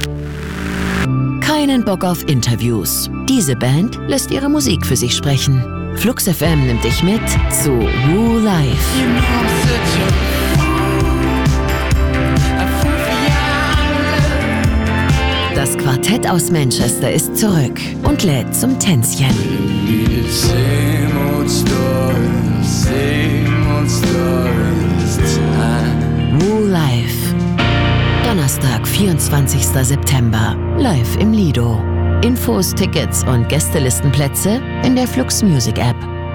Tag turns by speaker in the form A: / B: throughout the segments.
A: Keinen Bock auf Interviews. Diese Band lässt ihre Musik für sich sprechen. Flux FM nimmt dich mit zu Woo Live. Das Quartett aus Manchester ist zurück und lädt zum Tänzchen. Woo Live. Donnerstag, 24. September. Live im Lido. Infos, Tickets und Gästelistenplätze in der Flux Music App.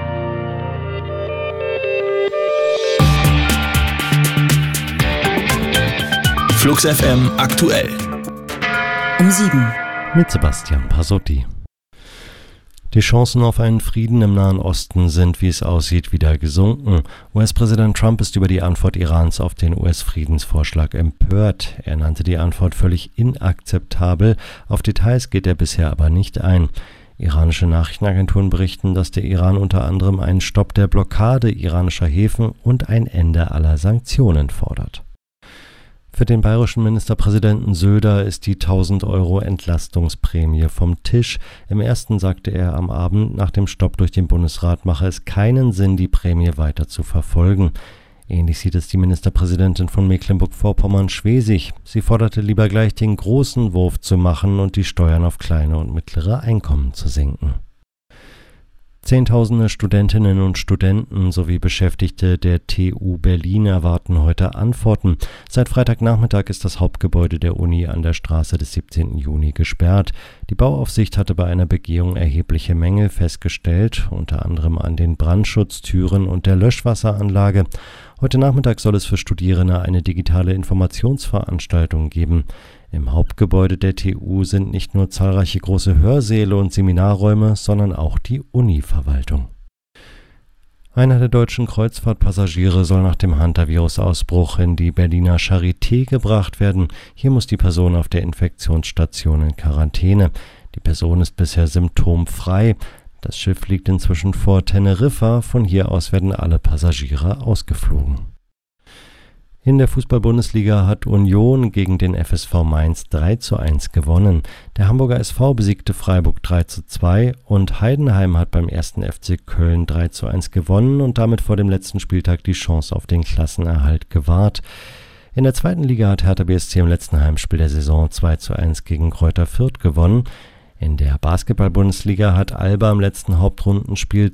B: Flux FM aktuell.
C: Um 7.
D: Mit Sebastian Pasotti. Die Chancen auf einen Frieden im Nahen Osten sind, wie es aussieht, wieder gesunken. US-Präsident Trump ist über die Antwort Irans auf den US-Friedensvorschlag empört. Er nannte die Antwort völlig inakzeptabel. Auf Details geht er bisher aber nicht ein. Iranische Nachrichtenagenturen berichten, dass der Iran unter anderem einen Stopp der Blockade iranischer Häfen und ein Ende aller Sanktionen fordert. Für den bayerischen Ministerpräsidenten Söder ist die 1000 € Entlastungsprämie vom Tisch. Im ersten sagte er am Abend, nach dem Stopp durch den Bundesrat mache es keinen Sinn, die Prämie weiter zu verfolgen. Ähnlich sieht es die Ministerpräsidentin von Mecklenburg-Vorpommern-Schwesig. Sie forderte lieber gleich den großen Wurf zu machen und die Steuern auf kleine und mittlere Einkommen zu senken. Zehntausende Studentinnen und Studenten sowie Beschäftigte der TU Berlin erwarten heute Antworten. Seit Freitagnachmittag ist das Hauptgebäude der Uni an der Straße des 17. Juni gesperrt. Die Bauaufsicht hatte bei einer Begehung erhebliche Mängel festgestellt, unter anderem an den Brandschutztüren und der Löschwasseranlage. Heute Nachmittag soll es für Studierende eine digitale Informationsveranstaltung geben. Im Hauptgebäude der TU sind nicht nur zahlreiche große Hörsäle und Seminarräume, sondern auch die Uni-Verwaltung. Einer der deutschen Kreuzfahrtpassagiere soll nach dem Hantavirus-Ausbruch in die Berliner Charité gebracht werden. Hier muss die Person auf der Infektionsstation in Quarantäne. Die Person ist bisher symptomfrei. Das Schiff liegt inzwischen vor Teneriffa. Von hier aus werden alle Passagiere ausgeflogen. In der Fußball-Bundesliga hat Union gegen den FSV Mainz 3:1 gewonnen. Der Hamburger SV besiegte Freiburg 3:2 und Heidenheim hat beim 1. FC Köln 3:1 gewonnen und damit vor dem letzten Spieltag die Chance auf den Klassenerhalt gewahrt. In der zweiten Liga hat Hertha BSC im letzten Heimspiel der Saison 2:1 gegen Greuther Fürth gewonnen. In der Basketball-Bundesliga hat Alba im letzten Hauptrundenspiel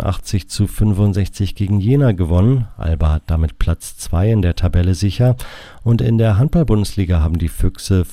D: 83:65 gegen Jena gewonnen. Alba hat damit Platz 2 in der Tabelle sicher. Und in der Handball-Bundesliga haben die Füchse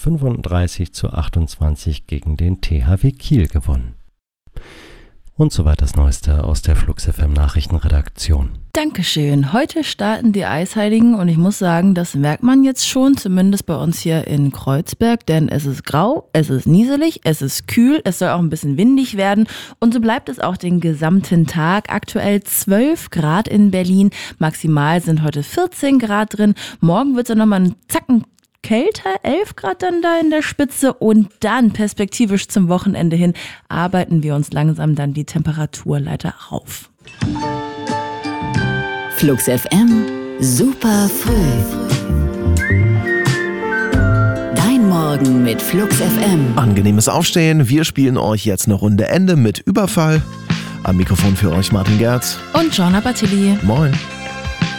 D: 35:28 gegen den THW Kiel gewonnen. Und soweit das Neueste aus der Flux FM Nachrichtenredaktion.
C: Dankeschön. Heute starten die Eisheiligen und ich muss sagen, das merkt man jetzt schon, zumindest bei uns hier in Kreuzberg, denn es ist grau, es ist nieselig, es ist kühl, es soll auch ein bisschen windig werden und so bleibt es auch den gesamten Tag. Aktuell 12 Grad in Berlin, maximal sind heute 14 Grad drin, morgen wird es dann nochmal einen Zacken kälter, 11 Grad dann da in der Spitze und dann perspektivisch zum Wochenende hin arbeiten wir uns langsam dann die Temperaturleiter auf.
A: Flux FM, super früh. Dein Morgen mit Flux FM.
B: Angenehmes Aufstehen. Wir spielen euch jetzt eine Runde Ende mit Überfall. Am Mikrofon für euch Martin Gerz.
C: Und Joanna Battilli.
B: Moin.